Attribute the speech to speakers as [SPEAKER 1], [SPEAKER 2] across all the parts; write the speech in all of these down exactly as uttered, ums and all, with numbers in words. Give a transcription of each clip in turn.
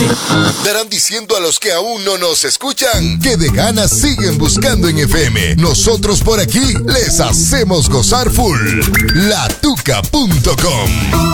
[SPEAKER 1] Darán diciendo a los que aún no nos escuchan que de ganas siguen buscando en F M. Nosotros por aquí les hacemos gozar full. La Tuca punto com.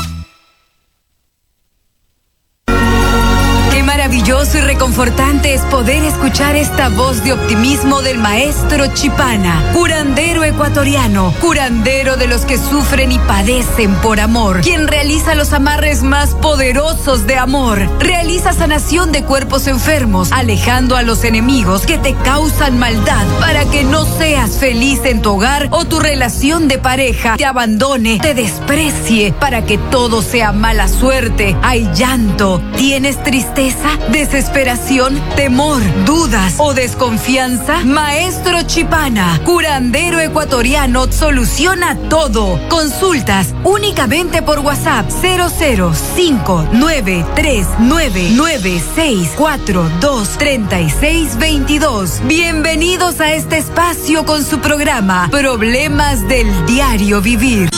[SPEAKER 2] Maravilloso y reconfortante es poder escuchar esta voz de optimismo del maestro Chipana, curandero ecuatoriano, curandero de los que sufren y padecen por amor, quien realiza los amarres más poderosos de amor, realiza sanación de cuerpos enfermos, alejando a los enemigos que te causan maldad para que no seas feliz en tu hogar o tu relación de pareja te abandone, te desprecie, para que todo sea mala suerte, hay llanto, tienes tristeza, desesperación, temor, dudas o desconfianza. Maestro Chipana, curandero ecuatoriano, soluciona todo. Consultas únicamente por WhatsApp cero cero cinco nueve tres nueve nueve seis cuatro dos tres seis dos dos. Bienvenidos a este espacio con su programa Problemas del Diario Vivir.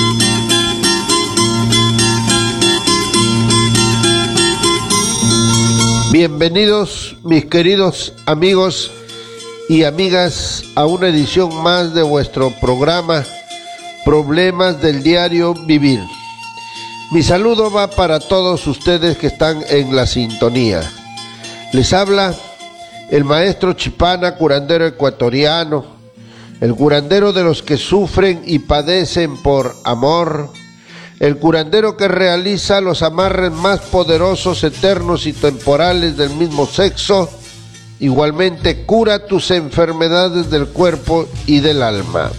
[SPEAKER 3] Bienvenidos, mis queridos amigos y amigas, a una edición más de vuestro programa Problemas del Diario Vivir. Mi saludo va para todos ustedes que están en la sintonía. Les habla el maestro Chipana, curandero ecuatoriano, el curandero de los que sufren y padecen por amor, el curandero que realiza los amarres más poderosos, eternos y temporales del mismo sexo. Igualmente cura tus enfermedades del cuerpo y del alma.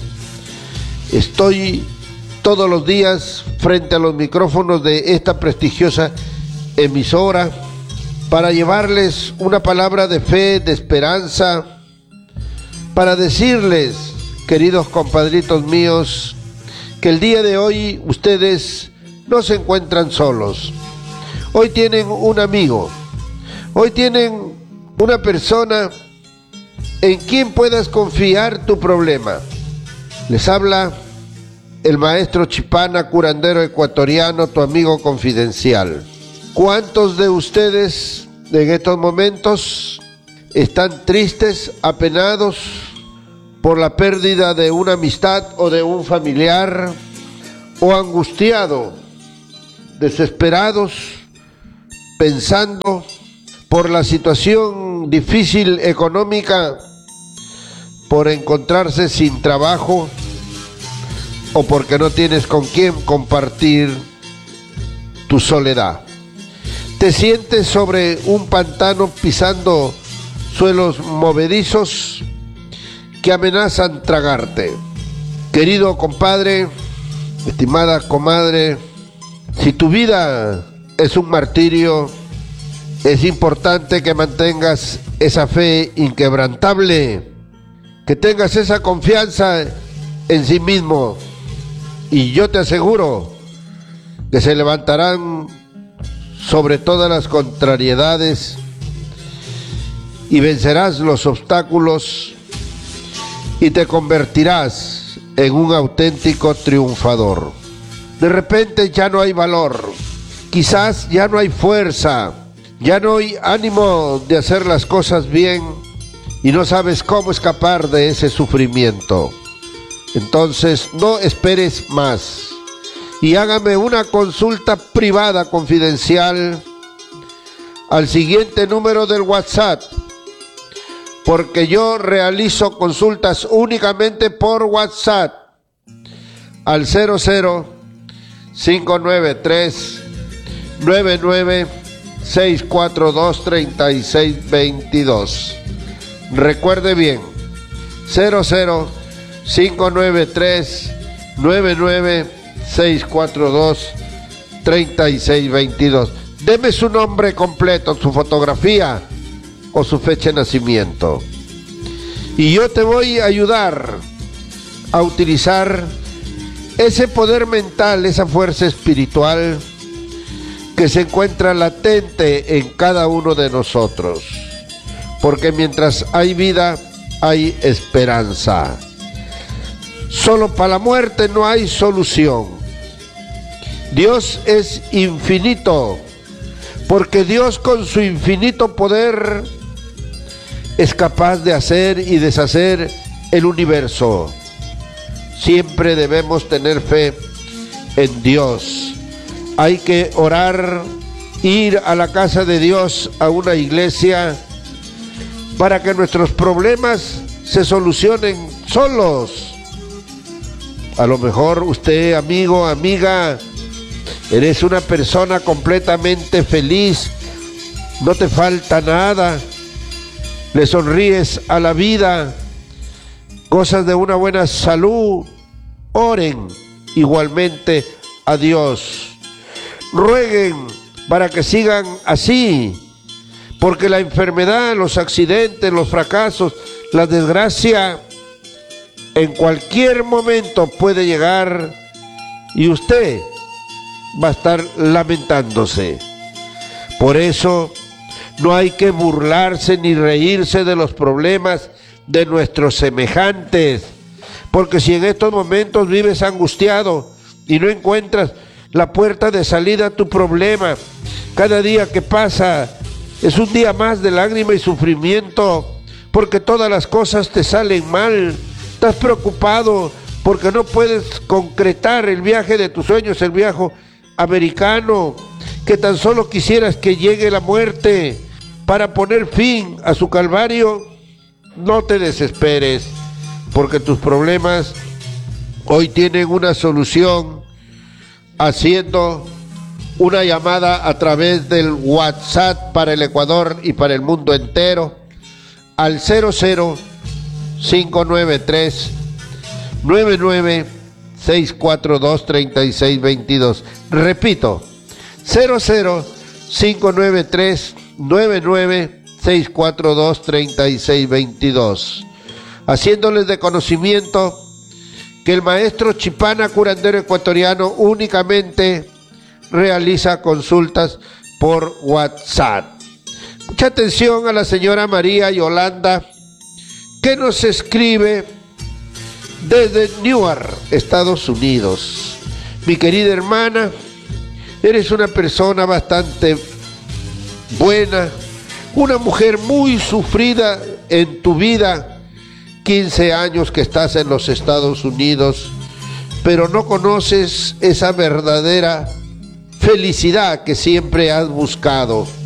[SPEAKER 3] Estoy todos los días frente a los micrófonos de esta prestigiosa emisora para llevarles una palabra de fe, de esperanza, para decirles, queridos compadritos míos, que el día de hoy ustedes no se encuentran solos. Hoy tienen un amigo, hoy tienen una persona en quien puedas confiar tu problema. Les habla el maestro Chipana, curandero ecuatoriano, tu amigo confidencial. ¿Cuántos de ustedes en estos momentos están tristes, apenados por la pérdida de una amistad o de un familiar, o angustiado, desesperados, pensando por la situación difícil económica, por encontrarse sin trabajo o porque no tienes con quién compartir tu soledad? Te sientes sobre un pantano pisando suelos movedizos que amenazan tragarte. Querido compadre, estimada comadre, si tu vida es un martirio, es importante que mantengas esa fe inquebrantable, que tengas esa confianza en sí mismo, y yo te aseguro que se levantarán sobre todas las contrariedades y vencerás los obstáculos y te convertirás en un auténtico triunfador. De repente ya no hay valor, quizás ya no hay fuerza, ya no hay ánimo de hacer las cosas bien y no sabes cómo escapar de ese sufrimiento. Entonces no esperes más y hágame una consulta privada confidencial al siguiente número del WhatsApp, porque yo realizo consultas únicamente por WhatsApp al cero cero cinco nueve tres nueve nueve seis cuatro dos tres seis dos dos. Recuerde bien, cero cero cinco nueve tres nueve nueve seis cuatro dos tres seis dos dos. Deme su nombre completo, su fotografía o su fecha de nacimiento, y yo te voy a ayudar a utilizar ese poder mental, esa fuerza espiritual que se encuentra latente en cada uno de nosotros, porque mientras hay vida hay esperanza. Solo para la muerte no hay solución. Dios es infinito, porque Dios con su infinito poder es capaz de hacer y deshacer el universo. Siempre debemos tener fe en Dios. Hay que orar, ir a la casa de Dios, a una iglesia, para que nuestros problemas se solucionen solos. A lo mejor usted, amigo, amiga, eres una persona completamente feliz, no te falta nada, le sonríes a la vida, gozas de una buena salud. Oren igualmente a Dios, rueguen para que sigan así, porque la enfermedad, los accidentes, los fracasos, la desgracia en cualquier momento puede llegar y usted va a estar lamentándose. Por eso no hay que burlarse ni reírse de los problemas de nuestros semejantes, porque si en estos momentos vives angustiado y no encuentras la puerta de salida a tu problema, cada día que pasa es un día más de lágrima y sufrimiento, porque todas las cosas te salen mal. Estás preocupado porque no puedes concretar el viaje de tus sueños, el viaje americano, que tan solo quisieras que llegue la muerte para poner fin a su calvario. No te desesperes, porque tus problemas hoy tienen una solución haciendo una llamada a través del WhatsApp para el Ecuador y para el mundo entero al cero cero cinco nueve tres nueve nueve seis cuatro dos tres seis dos dos. Repito, cero cero cinco nueve tres nueve nueve seis cuatro dos tres seis dos dos. Haciéndoles de conocimiento que el maestro Chipana, curandero ecuatoriano, únicamente realiza consultas por WhatsApp. Mucha atención a la señora María Yolanda, que nos escribe desde Newark, Estados Unidos. Mi querida hermana, eres una persona bastante buena, una mujer muy sufrida en tu vida, quince años que estás en los Estados Unidos, pero no conoces esa verdadera felicidad que siempre has buscado.